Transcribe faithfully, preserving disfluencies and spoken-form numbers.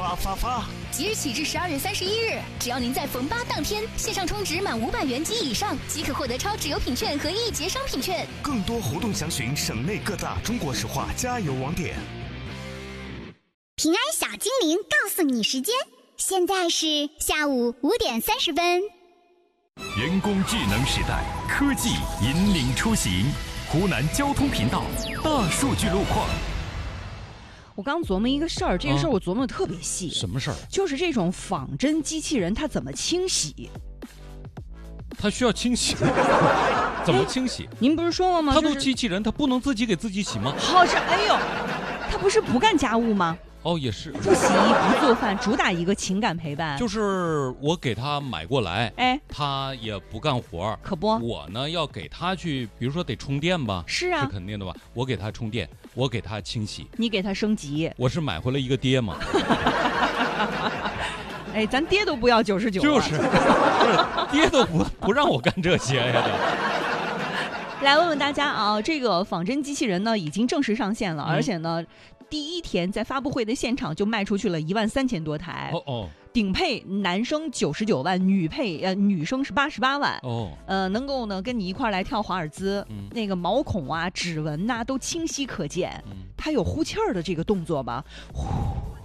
发发发！ 即日起至十二月三十一日，只要您在逢八当天线上充值满五百元及以上，即可获得超值优品券和一节商品券。 更多活动详询省内各大中国石化加油网点。 平安小精灵告诉你时间，现在是下午五点三十分。 人工智能时代，科技引领出行。湖南交通频道大数据路况。 我刚琢磨一个事儿，这个事儿我琢磨的特别细。 什么事儿？ 就是这种仿真机器人，它怎么清洗？ 它需要清洗，怎么清洗？ 您不是说了吗？ 它就是都机器人，它不能自己给自己洗吗？ 好是，哎呦，它不是不干家务吗？ 哦，也是， 不洗衣不做饭，主打一个情感陪伴。 就是我给他买过来， 哎， 他也不干活， 可不， 我呢要给他去，比如说得充电吧， 是啊， 是肯定的吧？我给他充电，我给他清洗， 你给他升级， 我是买回来一个爹嘛。 哎，咱爹都不要九十九， 就是，就是爹都不不让我干这些呀。 来问问大家啊，这个仿真机器人呢已经正式上线了， 嗯、 而且呢。第一天在发布会的现场就卖出去了一万三千多台， 哦哦， 顶配男生九十九万，女配呃女生是八十八万， 哦， 呃能够呢跟你一块来跳华尔兹，嗯、那个毛孔啊、指纹呐、啊、都清晰可见，嗯、它有呼气儿的这个动作吧，呼。